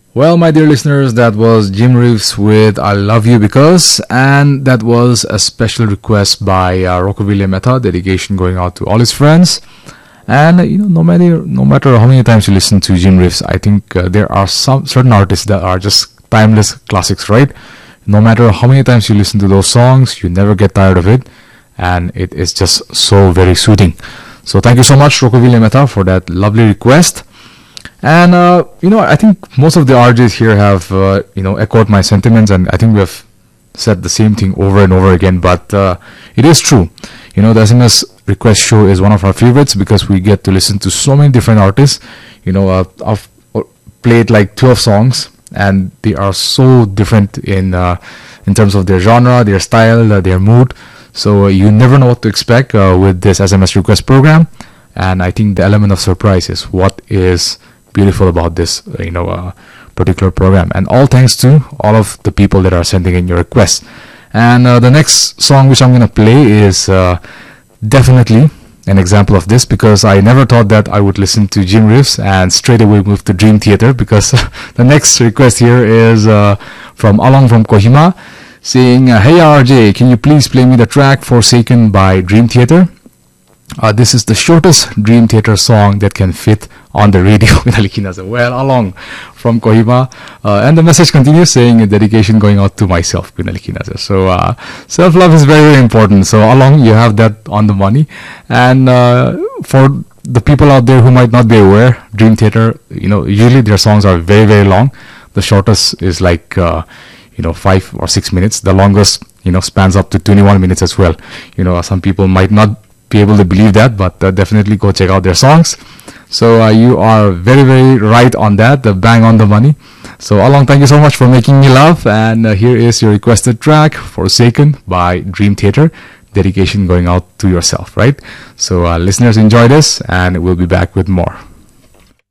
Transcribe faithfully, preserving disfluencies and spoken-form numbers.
Well, my dear listeners, that was Jim Reeves with I Love You Because, and that was a special request by uh, Rockaville Mehta, dedication going out to all his friends. And uh, you know, no matter no matter how many times you listen to Jim Reeves, I think uh, there are some certain artists that are just timeless classics, right? No matter how many times you listen to those songs, you never get tired of it, and it is just so very soothing. So thank you so much, Rockaville Mehta, for that lovely request. And uh, you know, I think most of the R Js here have uh, you know echoed my sentiments, and I think we have said the same thing over and over again. But uh, it is true, you know, the S M S request show is one of our favorites because we get to listen to so many different artists. You know, uh, I've played like twelve songs, and they are so different in uh, in terms of their genre, their style, uh, their mood. So uh, you never know what to expect uh, with this S M S request program. And I think the element of surprise is what is beautiful about this, uh, you know, uh, particular program. And all thanks to all of the people that are sending in your requests. And uh, the next song which I'm going to play is uh, definitely an example of this, because I never thought that I would listen to Jim Reeves and straight away move to Dream Theater, because the next request here is uh, from Along from Kohima, saying, uh, hey R J, can you please play me the track Forsaken by Dream Theater? Uh, this is the shortest Dream Theater song that can fit on the radio. Well, Along from Kohima. Uh, and the message continues saying, a dedication going out to myself. So uh, self-love is very, very important. So Along, you have that on the money. And uh, for the people out there who might not be aware, Dream Theater, you know, usually their songs are very, very long. The shortest is like, uh, you know, five or six minutes. The longest, you know, spans up to twenty-one minutes as well. You know, some people might not be able to believe that, but uh, definitely go check out their songs. So uh, you are very, very right on that, the bang on the money. So Along, thank you so much for making me laugh, and uh, here is your requested track, Forsaken by Dream Theater, dedication going out to yourself, right? So uh, listeners, enjoy this, and we'll be back with more.